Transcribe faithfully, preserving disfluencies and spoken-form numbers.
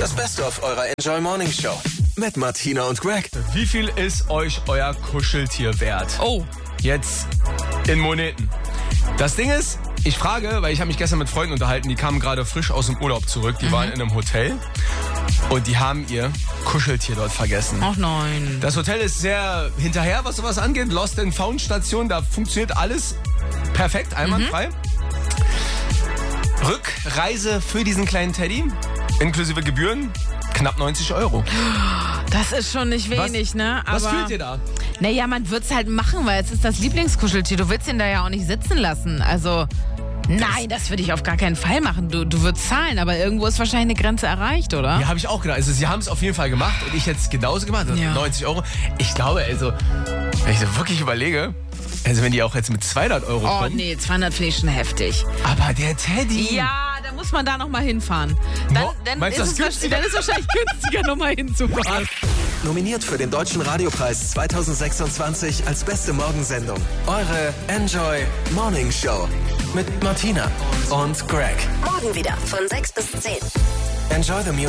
Das Beste-of eurer Enjoy Morning Show mit Martina und Greg. Wie viel ist euch euer Kuscheltier wert? Oh. Jetzt in Moneten. Das Ding ist, ich frage, weil ich habe mich gestern mit Freunden unterhalten, die kamen gerade frisch aus dem Urlaub zurück, die mhm. waren in einem Hotel und die haben ihr Kuscheltier dort vergessen. Ach nein. Das Hotel ist sehr hinterher, was sowas angeht. Lost and Found Station, da funktioniert alles perfekt, einwandfrei. Mhm. Rückreise für diesen kleinen Teddy, inklusive Gebühren, knapp neunzig Euro. Das ist schon nicht wenig, was, ne? Aber, was fühlt ihr da? Naja, man wird es halt machen, weil es ist das Lieblingskuscheltier. Du willst ihn da ja auch nicht sitzen lassen. Also, nein, das würde ich auf gar keinen Fall machen. Du, du würdest zahlen, aber irgendwo ist wahrscheinlich eine Grenze erreicht, oder? Ja, habe ich auch gedacht. Also, sie haben es auf jeden Fall gemacht und ich hätte es genauso gemacht. Also ja. neunzig Euro. Ich glaube, also, wenn ich so wirklich überlege, also wenn die auch jetzt mit zweihundert Euro oh, kommen. Oh nee, zweihundert finde ich schon heftig. Aber der Teddy. Ja, da muss man da nochmal hinfahren. Dann, Mo- dann, meinst ist du, es, das dann ist es wahrscheinlich günstiger, nochmal hinzufahren. Nominiert für den Deutschen Radiopreis zwanzig sechsundzwanzig als beste Morgensendung. Eure Enjoy Morning Show mit Martina und Greg. Morgen wieder von sechs bis zehn. Enjoy the music.